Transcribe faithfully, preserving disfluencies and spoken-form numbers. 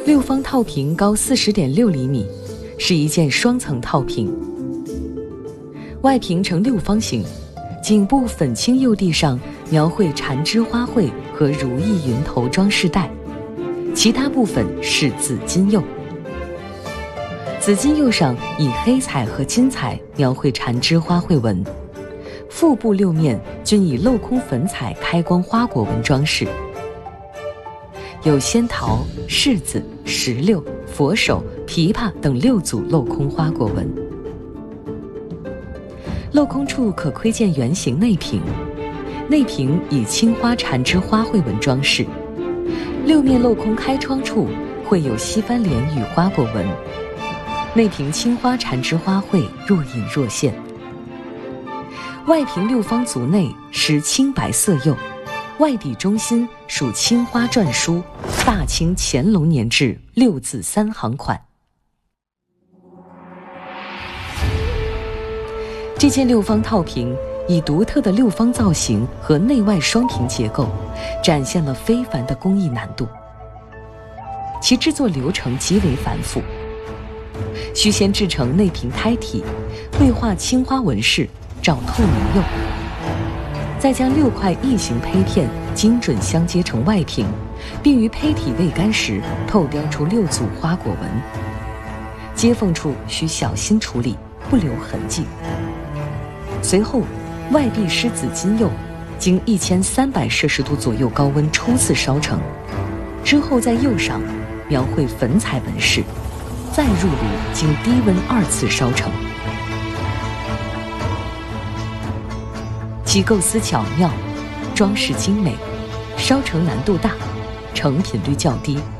六方套屏高四十点六厘米，是一件双层套屏。外屏呈六方形，颈部粉青釉地上描绘缠枝花卉和如意云头装饰带，其他部分是紫金釉。紫金釉上以黑彩和金彩描绘缠枝花卉纹，腹部六面均以镂空粉彩开光花果纹装饰，有仙桃、柿子、石榴、佛手、枇杷等六组镂空花果纹。镂空处可窥见圆形内屏，内屏以青花缠枝花卉纹装饰，六面镂空开窗处绘有西番莲与花果纹，内屏青花缠枝花卉若隐若现。外屏六方足内施青白色釉，外底中心属青花篆书“大清乾隆年制”六字三行款。这件六方套屏以独特的六方造型和内外双屏结构，展现了非凡的工艺难度。其制作流程极为繁复，需先制成内屏胎体，绘画青花纹饰，照透明釉，再将六块异形胚片精准相接成外屏，并于胚体未干时透雕出六组花果纹，接缝处需小心处理，不留痕迹。随后外壁施紫金釉，经一千三百摄氏度左右高温初次烧成，之后在釉上描绘粉彩纹饰，再入炉经低温二次烧成。其构思巧妙，装饰精美，烧成难度大，成品率较低。